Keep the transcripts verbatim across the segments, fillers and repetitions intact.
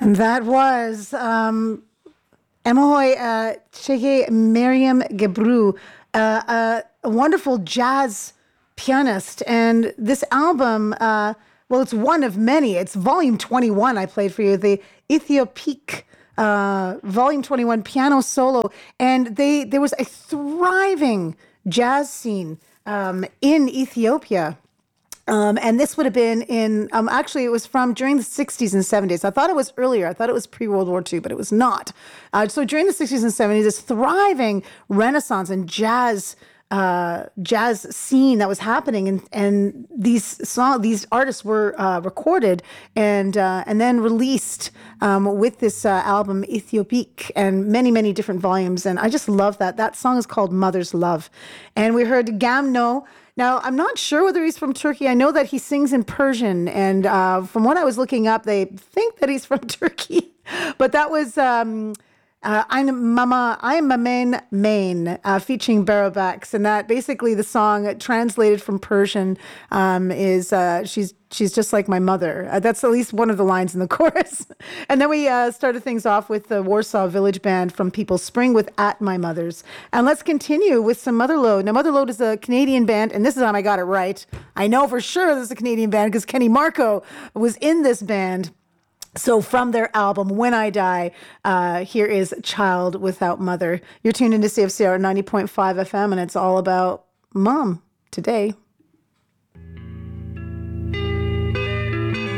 And that was um, Emohoy uh, Chege Miriam Gebru, uh, uh, a wonderful jazz pianist. And this album, uh, well, it's one of many. It's volume twenty-one I played for you, the Ethiopique uh, volume twenty-one piano solo. And they there was a thriving jazz scene um, in Ethiopia. Um, and this would have been in, um, actually, it was from during the sixties and seventies. I thought it was earlier. I thought it was pre-World War Two, but it was not. Uh, so during the sixties and seventies, this thriving Renaissance and jazz uh, jazz scene that was happening, and and these song these artists were uh, recorded and uh, and then released um, with this uh, album Ethiopique and many many different volumes. And I just love that. That song is called Mother's Love, and we heard Gamno. Now, I'm not sure whether he's from Turkey. I know that he sings in Persian, and uh, from what I was looking up, they think that he's from Turkey. But that was um, uh, Ein Mama, Ein Mamen Main, uh, featuring Barobax, and that basically the song translated from Persian um, is uh, she's she's just like my mother. Uh, that's at least one of the lines in the chorus. And then we uh, started things off with the Warsaw Village Band from People's Spring with At My Mother's. And let's continue with some Motherlode. Now, Motherlode is a Canadian band, and this is time I got it right. I know for sure this is a Canadian band because Kenny Marco was in this band. So from their album, When I Die, uh, here is Child Without Mother. You're tuned into C F C R ninety point five F M, and it's all about mom today.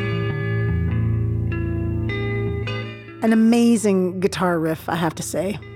An amazing guitar riff, I have to say.